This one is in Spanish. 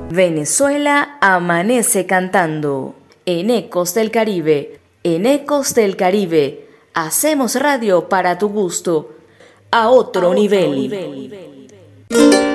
Venezuela amanece cantando. En Ecos del Caribe, en Ecos del Caribe, hacemos radio para tu gusto, a otro nivel.